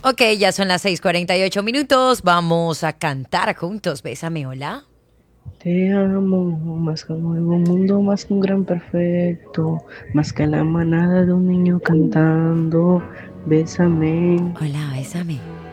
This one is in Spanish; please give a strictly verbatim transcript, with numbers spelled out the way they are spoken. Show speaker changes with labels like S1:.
S1: Ok, ya son las seis cuarenta y ocho minutos. Vamos a cantar juntos. Bésame, hola.
S2: Te amo más que un nuevo mundo, más que un gran perfecto, más que la manada de un niño cantando. Bésame.
S1: Hola, bésame.